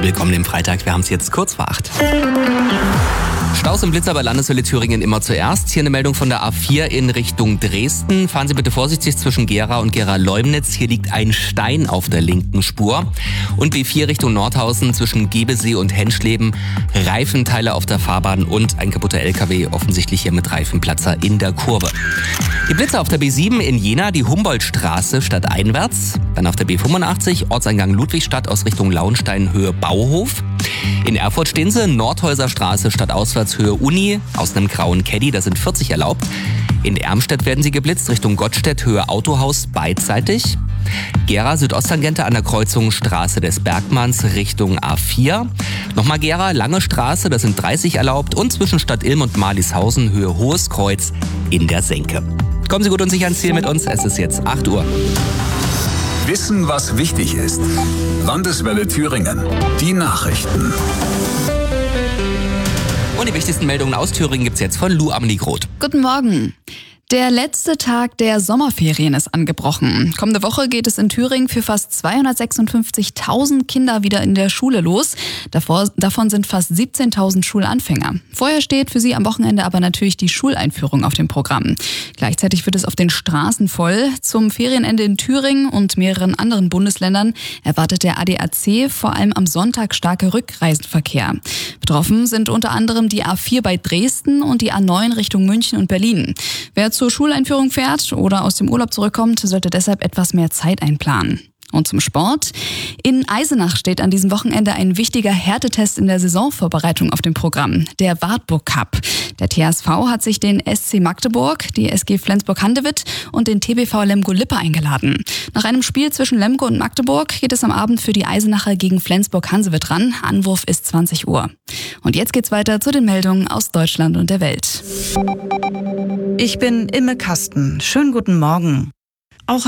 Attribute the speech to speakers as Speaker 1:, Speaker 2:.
Speaker 1: Willkommen im Freitag, wir haben es jetzt kurz vor 8. Staus im Blitzer bei Landeswelle Thüringen immer zuerst. Hier eine Meldung von der A4 in Richtung Dresden. Fahren Sie bitte vorsichtig zwischen Gera und Gera-Leumnitz. Hier liegt ein Stein auf der linken Spur. Und B4 Richtung Nordhausen zwischen Gebesee und Henschleben. Reifenteile auf der Fahrbahn und ein kaputter LKW, offensichtlich hier mit Reifenplatzer in der Kurve. Die Blitzer auf der B7 in Jena, die Humboldtstraße stadteinwärts. Dann auf der B85 Ortseingang Ludwigstadt aus Richtung Lauenstein Höhe Bauhof. In Erfurt stehen sie, Nordhäuser Straße stadtauswärts Höhe Uni, aus einem grauen Caddy, da sind 40 erlaubt. In Ermstedt werden sie geblitzt, Richtung Gottstedt Höhe Autohaus beidseitig. Gera Südosttangente an der Kreuzung Straße des Bergmanns Richtung A4. Nochmal Gera, Lange Straße, da sind 30 erlaubt. Und zwischen Stadt Ilm und Marlishausen Höhe Hohes Kreuz in der Senke. Kommen Sie gut und sicher ans Ziel mit uns, es ist jetzt 8 Uhr.
Speaker 2: Wissen, was wichtig ist. Landeswelle Thüringen. Die Nachrichten.
Speaker 1: Und die wichtigsten Meldungen aus Thüringen gibt's jetzt von Lou Amelie Groth.
Speaker 3: Guten Morgen. Der letzte Tag der Sommerferien ist angebrochen. Kommende Woche geht es in Thüringen für fast 256.000 Kinder wieder in der Schule los. Davon sind fast 17.000 Schulanfänger. Vorher steht für sie am Wochenende aber natürlich die Schuleinführung auf dem Programm. Gleichzeitig wird es auf den Straßen voll. Zum Ferienende in Thüringen und mehreren anderen Bundesländern erwartet der ADAC vor allem am Sonntag starke Rückreisenverkehr. Betroffen sind unter anderem die A4 bei Dresden und die A9 Richtung München und Berlin. Wer zur Schuleinführung fährt oder aus dem Urlaub zurückkommt, sollte deshalb etwas mehr Zeit einplanen. Und zum Sport. In Eisenach steht an diesem Wochenende ein wichtiger Härtetest in der Saisonvorbereitung auf dem Programm, der Wartburg Cup. Der THSV hat sich den SC Magdeburg, die SG Flensburg-Handewitt und den TBV Lemgo-Lippe eingeladen. Nach einem Spiel zwischen Lemgo und Magdeburg geht es am Abend für die Eisenacher gegen Flensburg-Handewitt ran. Anwurf ist 20 Uhr. Und jetzt geht's weiter zu den Meldungen aus Deutschland und der Welt.
Speaker 4: Ich bin Imme Kasten. Schönen guten Morgen.